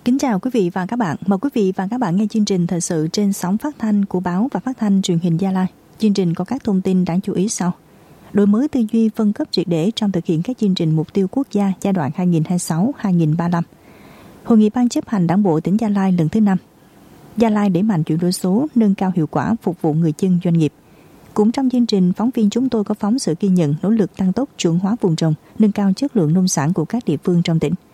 Kính chào quý vị và các bạn. Mời quý vị và các bạn nghe chương trình thời sự trên sóng phát thanh của báo và phát thanh truyền hình Gia Lai. Chương trình có các thông tin đáng chú ý sau: đổi mới tư duy phân cấp triệt để trong thực hiện các chương trình mục tiêu quốc gia giai đoạn 2026-2035. Hội nghị ban chấp hành Đảng bộ tỉnh Gia Lai lần thứ 5. Gia Lai đẩy mạnh chuyển đổi số, nâng cao hiệu quả phục vụ người dân doanh nghiệp. Cũng trong chương trình, phóng viên chúng tôi có phóng sự ghi nhận nỗ lực tăng tốc chuẩn hóa vùng trồng, nâng cao chất lượng nông sản của các địa phương trong tỉnh.